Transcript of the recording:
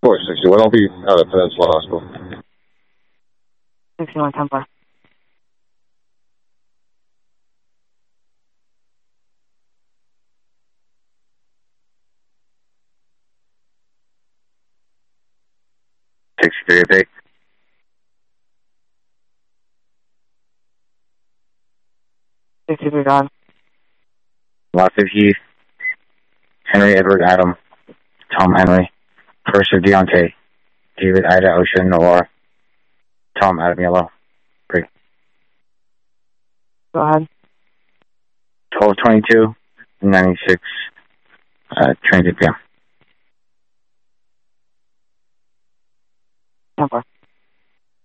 461, I'll be out at Peninsula Hospital. 61 Templar. Big. 63 gone. Lots of Heath. Henry Edward Adam. Tom Henry. First of Deontay. David Ida Ocean Noir. Tom Adam Yellow. Break. Go ahead. 1222. 96. Transit PM. Templar.